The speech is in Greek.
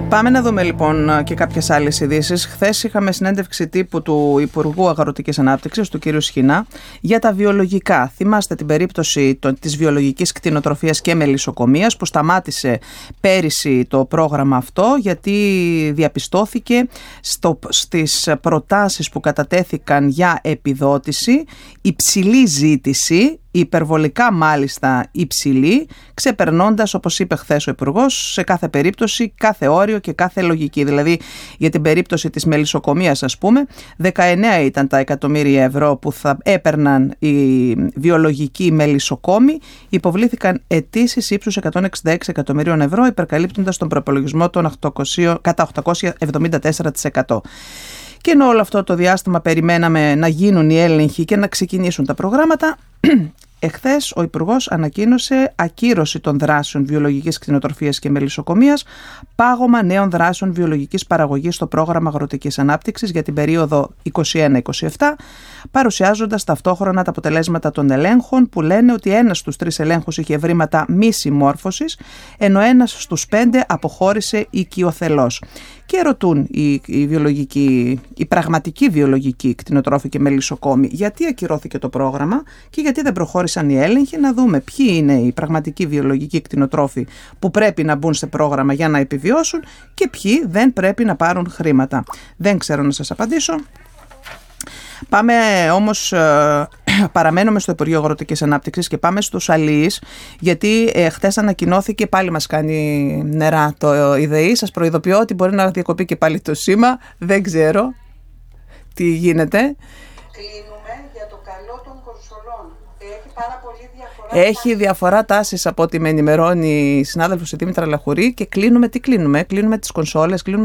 Πάμε να δούμε λοιπόν και κάποιες άλλες ειδήσεις. Χθες είχαμε συνέντευξη τύπου του Υπουργού Αγροτικής Ανάπτυξης, του κ. Σχοινά, για τα βιολογικά. Θυμάστε την περίπτωση της βιολογικής κτηνοτροφίας και μελισσοκομείας που σταμάτησε πέρυσι το πρόγραμμα αυτό, γιατί διαπιστώθηκε στις προτάσεις που κατατέθηκαν για επιδότηση υψηλή ζήτηση, υπερβολικά μάλιστα υψηλή, ξεπερνώντας, όπως είπε χθες ο Υπουργός, σε κάθε περίπτωση κάθε όριο και κάθε λογική. Δηλαδή για την περίπτωση της μελισσοκομείας, ας πούμε, 19 ήταν τα εκατομμύρια ευρώ που θα έπαιρναν οι βιολογικοί μελισσοκόμοι, υποβλήθηκαν αιτήσεις ύψους 166 εκατομμυρίων ευρώ, υπερκαλύπτοντας τον προϋπολογισμό κατά 874%. Και ενώ όλο αυτό το διάστημα περιμέναμε να γίνουν οι έλεγχοι και να ξεκινήσουν τα προγράμματα, εχθές ο Υπουργός ανακοίνωσε ακύρωση των δράσεων βιολογικής κτηνοτροφίας και μελισσοκομείας, πάγωμα νέων δράσεων βιολογικής παραγωγής στο πρόγραμμα αγροτικής ανάπτυξης για την περίοδο 2021-2027, παρουσιάζοντας ταυτόχρονα τα αποτελέσματα των ελέγχων που λένε ότι ένας στους 3 ελέγχους είχε ευρήματα μη συμμόρφωσης, ενώ ένας στους 5 αποχώρησε οικειοθελώς. Και ρωτούν οι πραγματικοί βιολογικοί κτηνοτρόφοι και μελισσοκόμοι γιατί ακυρώθηκε το πρόγραμμα και γιατί δεν προχώρησαν οι έλεγχοι, να δούμε ποιοι είναι οι πραγματικοί βιολογικοί κτηνοτρόφοι που πρέπει να μπουν σε πρόγραμμα για να επιβιώσουν και ποιοι δεν πρέπει να πάρουν χρήματα. Δεν ξέρω να σας απαντήσω. Πάμε όμως, παραμένουμε στο Υπουργείο Αγροτικής Ανάπτυξης και πάμε στους αλλοίς, γιατί χτες ανακοινώθηκε, πάλι μας κάνει νερά το ΙΔΕΗ, σας προειδοποιώ ότι μπορεί να διακοπεί και πάλι το σήμα, δεν ξέρω τι γίνεται. Κλείνουμε για το καλό των κορσολών. Έχει πάρα πολύ διαφορά. Έχει διαφορά τάσης από ό,τι με ενημερώνει η συνάδελφος η Δήμητρα Λαχουρή και κλείνουμε τις κονσόλες, κλείνουμε